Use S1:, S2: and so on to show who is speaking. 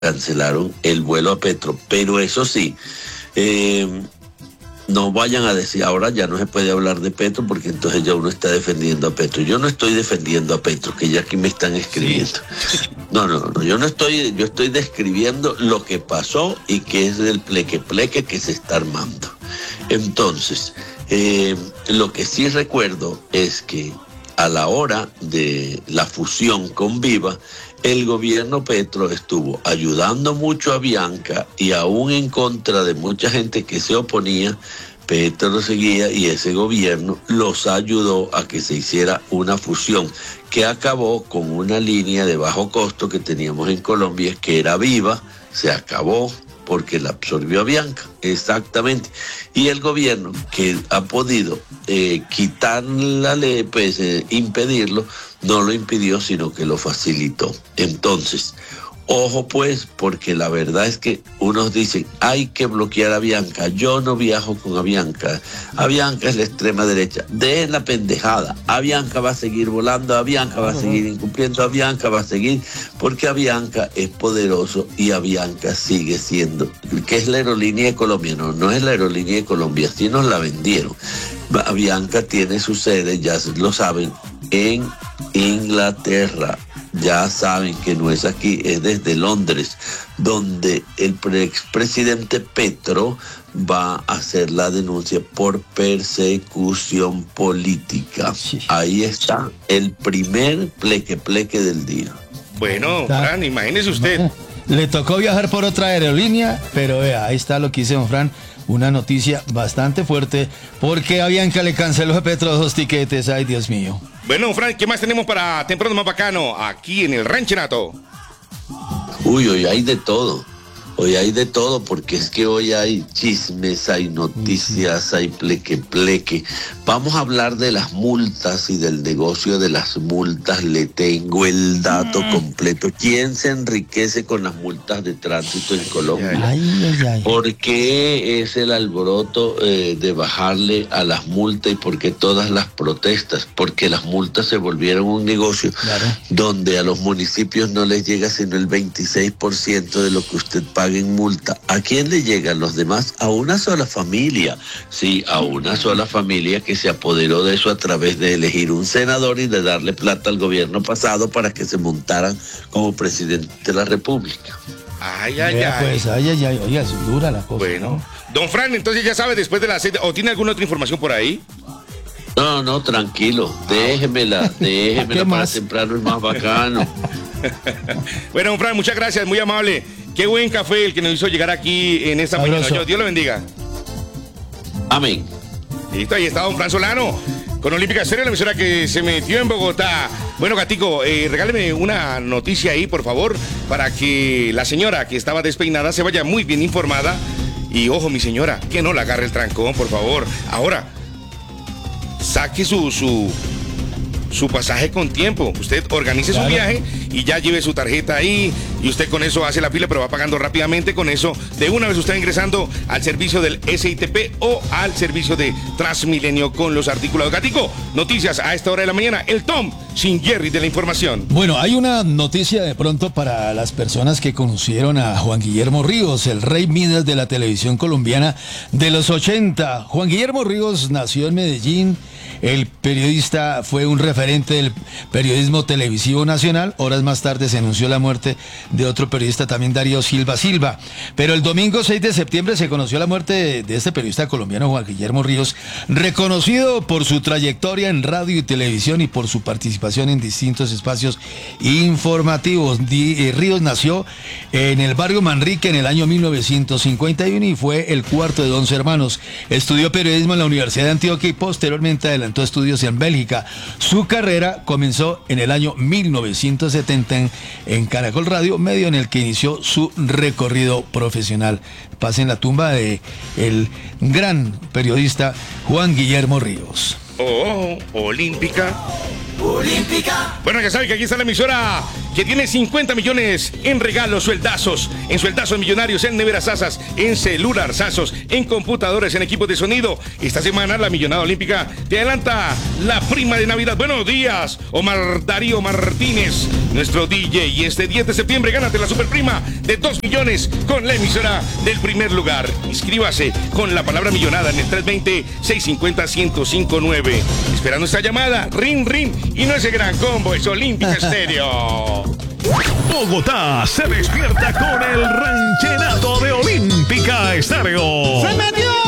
S1: cancelaron el vuelo a Petro. Pero eso sí, no vayan a decir, ahora ya no se puede hablar de Petro porque entonces ya uno está defendiendo a Petro. Yo no estoy defendiendo a Petro, que ya aquí me están escribiendo. No, yo no estoy, yo estoy describiendo lo que pasó y que es el pleque-pleque que se está armando. Entonces, lo que sí recuerdo es que a la hora de la fusión con Viva, el gobierno Petro estuvo ayudando mucho a Bianca y aún en contra de mucha gente que se oponía, Petro seguía y ese gobierno los ayudó a que se hiciera una fusión que acabó con una línea de bajo costo que teníamos en Colombia, que era Viva, se acabó porque la absorbió a Bianca, exactamente. Y el gobierno que ha podido quitar la ley, pues impedirlo, no lo impidió, sino que lo facilitó. Entonces, ojo pues, porque la verdad es que unos dicen, hay que bloquear a Bianca. Yo no viajo con Avianca. Avianca es la extrema derecha. Dejen la pendejada. Avianca va a seguir volando, Avianca va a seguir incumpliendo, Avianca va a seguir, porque Avianca es poderoso y Avianca sigue siendo, que es la aerolínea de Colombia. No es la aerolínea de Colombia, así nos la vendieron. Avianca tiene su sede, ya lo saben, en Inglaterra. Ya saben que no es aquí, es desde Londres, donde el expresidente Petro va a hacer la denuncia por persecución política. Sí. Ahí está el primer pleque del día.
S2: Bueno, Fran, imagínese usted.
S3: Le tocó viajar por otra aerolínea, pero vea, ahí está lo que dice don Fran. Una noticia bastante fuerte, porque a Bianca le canceló a Petro 2 tiquetes. Ay, Dios mío.
S2: Bueno, Fran, ¿qué más tenemos para temprano más bacano aquí en el Ranchenato?
S1: Uy, hoy hay de todo. Hoy hay de todo, porque es que hoy hay chismes, hay noticias, hay pleque. Vamos a hablar de las multas y del negocio de las multas. Le tengo el dato completo. ¿Quién se enriquece con las multas de tránsito en Colombia?
S3: Ay.
S1: ¿Por qué es el alboroto de bajarle a las multas y por qué todas las protestas? Porque las multas se volvieron un negocio donde a los municipios no les llega sino el 26% de lo que usted paga en multa. ¿A quién le llegan los demás? A una sola familia. Sí, a una sola familia que se apoderó de eso a través de elegir un senador y de darle plata al gobierno pasado para que se montaran como presidente de la República.
S2: Ay.
S3: Pues, oiga, es dura la cosa.
S2: Bueno,
S3: ¿no?
S2: Don Fran, entonces ya sabe, después de la sede, ¿o tiene alguna otra información por ahí?
S1: No, tranquilo, déjemela para temprano, es más bacano.
S2: Bueno, don Fran, muchas gracias, muy amable. Qué buen café el que nos hizo llegar aquí en esta mañana. Dios lo bendiga.
S1: Amén.
S2: Listo, ahí está don Fran Solano, con Olímpica Estéreo, la emisora que se metió en Bogotá. Bueno, Gatico, regáleme una noticia ahí, por favor, para que la señora que estaba despeinada se vaya muy bien informada. Y ojo, mi señora, que no la agarre el trancón, por favor. Ahora, saque su pasaje con tiempo. Usted organice su viaje y ya lleve su tarjeta ahí y usted con eso hace la fila, pero va pagando rápidamente. Con eso, de una vez usted ingresando al servicio del SITP o al servicio de Transmilenio con los articulados. Gatico, noticias a esta hora de la mañana. El Tom sin Jerry de la información.
S3: Bueno, hay una noticia de pronto para las personas que conocieron a Juan Guillermo Ríos, el rey Midas de la televisión colombiana de los 80. Juan Guillermo Ríos nació en Medellín. El periodista fue un referente del periodismo televisivo nacional. Horas más tarde se anunció la muerte de otro periodista, también Darío Silva. Pero el domingo 6 de septiembre se conoció la muerte de este periodista colombiano, Juan Guillermo Ríos, reconocido por su trayectoria en radio y televisión y por su participación en distintos espacios informativos. Ríos nació en el barrio Manrique en el año 1951 y fue el cuarto de 11 hermanos. Estudió periodismo en la Universidad de Antioquia y posteriormente adelantó estudios en Bélgica. Su carrera comenzó en el año 1970 en Caracol Radio, medio en el que inició su recorrido profesional. Paz en la tumba de el gran periodista Juan Guillermo Ríos.
S2: Olímpica
S4: Olímpica.
S2: Bueno, ya saben que aquí está la emisora que tiene 50 millones en regalos, sueldazos, en sueldazos millonarios, en neveras Sasas, en celular Sazos, en computadores, en equipos de sonido. Esta semana la Millonada Olímpica te adelanta la prima de Navidad. Buenos días, Omar Darío Martínez, nuestro DJ. Y este 10 de septiembre gánate la superprima de 2 millones con la emisora del primer lugar. Inscríbase con la palabra millonada en el 320-650-1059. Esperando esta llamada, ring, ring. Y no ese gran combo, es Olímpica Estéreo.
S5: Bogotá se despierta con el ranchenato de Olímpica Estéreo.
S3: ¡Se metió!